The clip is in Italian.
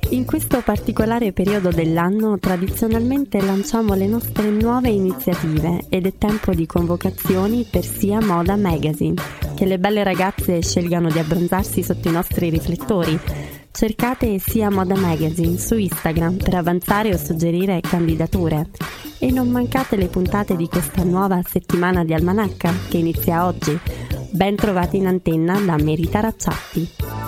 In questo particolare periodo dell'anno tradizionalmente lanciamo le nostre nuove iniziative ed è tempo di convocazioni per Sia Moda Magazine, che le belle ragazze scelgano di abbronzarsi sotto i nostri riflettori. Cercate Sia Moda Magazine su Instagram per avanzare o suggerire candidature. E non mancate le puntate di questa nuova settimana di Almanacca che inizia oggi. Ben trovati in antenna da Merita Racciatti.